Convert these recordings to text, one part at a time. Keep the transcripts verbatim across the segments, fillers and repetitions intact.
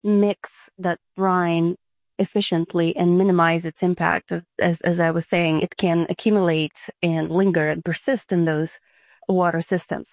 mix that brine efficiently and minimize its impact. As, as I was saying, it can accumulate and linger and persist in those water systems.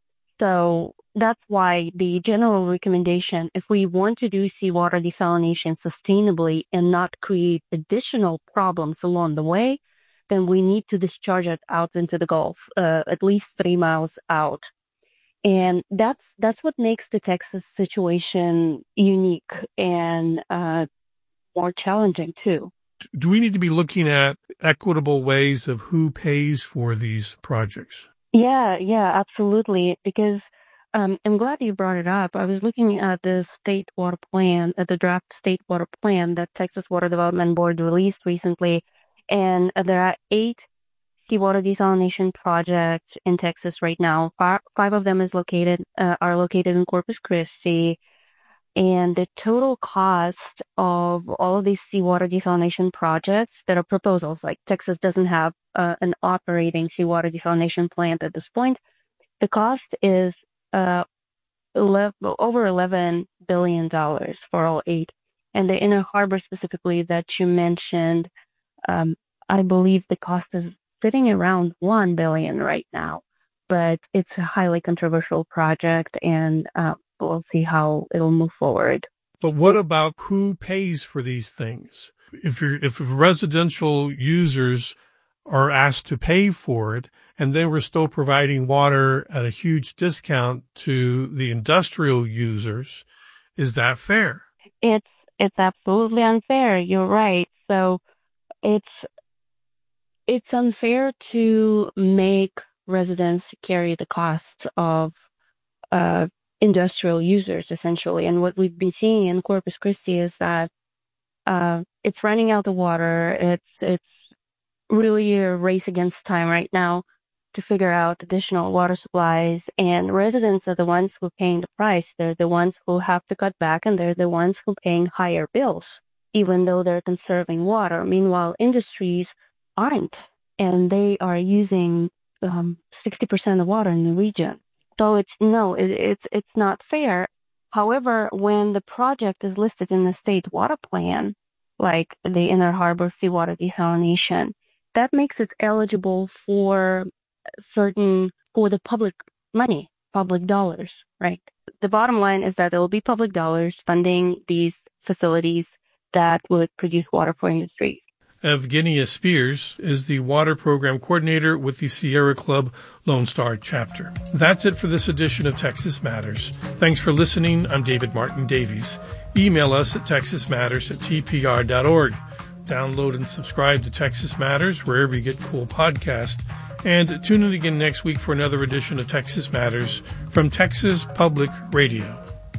So that's why the general recommendation, if we want to do seawater desalination sustainably and not create additional problems along the way, then we need to discharge it out into the Gulf, uh, at least three miles out. And that's that's what makes the Texas situation unique and uh, more challenging too. Do we need to be looking at equitable ways of who pays for these projects? Yeah, yeah, absolutely. Because um, I'm glad you brought it up. I was looking at the state water plan, at the draft state water plan that Texas Water Development Board released recently, and uh, there are eight seawater desalination projects in Texas right now. Five, five of them is located uh, are located in Corpus Christi, and the total cost of all of these seawater desalination projects that are proposals, like Texas doesn't have uh, an operating seawater desalination plant at this point, the cost is uh eleven, over eleven billion dollars for all eight. And the Inner Harbor specifically that you mentioned, um, I believe the cost is sitting around one billion dollars right now, but it's a highly controversial project, and uh, we'll see how it'll move forward. But what about who pays for these things? If you're, if residential users are asked to pay for it, and then we're still providing water at a huge discount to the industrial users, is that fair? It's it's absolutely unfair. You're right. So it's it's unfair to make residents carry the cost of uh, industrial users, essentially. And what we've been seeing in Corpus Christi is that uh, it's running out of water. It's it's really a race against time right now to figure out additional water supplies, and residents are the ones who are paying the price. They're the ones who have to cut back, and they're the ones who are paying higher bills, even though they're conserving water. Meanwhile, industries aren't, and they are using um, sixty percent of water in the region. So it's, no, it, it's, it's not fair. However, when the project is listed in the state water plan, like the Inner Harbor seawater desalination, that makes it eligible for certain, for the public money, public dollars, right? The bottom line is that there will be public dollars funding these facilities that would produce water for industry. Evgenia Spears is the water program coordinator with the Sierra Club Lone Star chapter. That's it for this edition of Texas Matters. Thanks for listening. I'm David Martin Davies. Email us at texas matters at t p r dot org. Download and subscribe to Texas Matters wherever you get cool podcasts. And tune in again next week for another edition of Texas Matters from Texas Public Radio.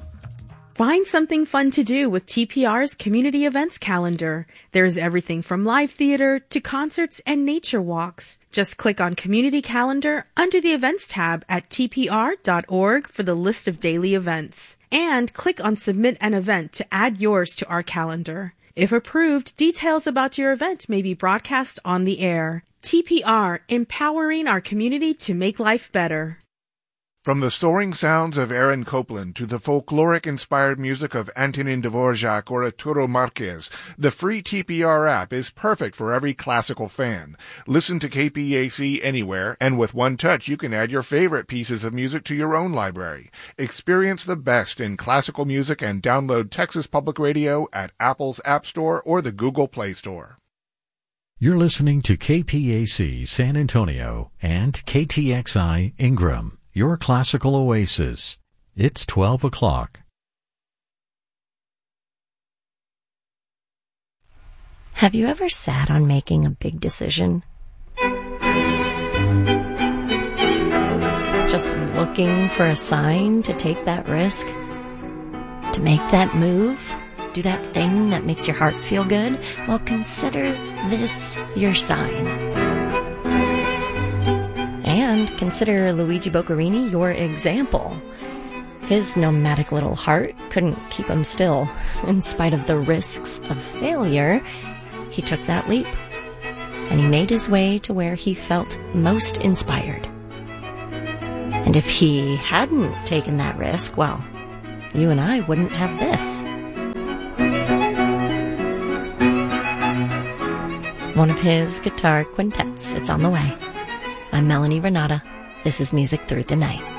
Find something fun to do with T P R's community events calendar. There's everything from live theater to concerts and nature walks. Just click on Community Calendar under the Events tab at t p r dot org for the list of daily events. And click on Submit an Event to add yours to our calendar. If approved, details about your event may be broadcast on the air. T P R, empowering our community to make life better. From the soaring sounds of Aaron Copland to the folkloric-inspired music of Antonin Dvorak or Arturo Marquez, the free T P R app is perfect for every classical fan. Listen to K P A C anywhere, and with one touch you can add your favorite pieces of music to your own library. Experience the best in classical music and download Texas Public Radio at Apple's App Store or the Google Play Store. You're listening to K P A C San Antonio and K T X I Ingram, your classical oasis. It's twelve o'clock. Have you ever sat on making a big decision? Just looking for a sign to take that risk? To make that move? Do that thing that makes your heart feel good? Well, consider this your sign. And consider Luigi Boccherini your example. His nomadic little heart couldn't keep him still. In spite of the risks of failure, he took that leap. And he made his way to where he felt most inspired. And if he hadn't taken that risk, well, you and I wouldn't have this. one of his guitar quintets. It's on the way. I'm Melanie Renata. This is Music Through the Night.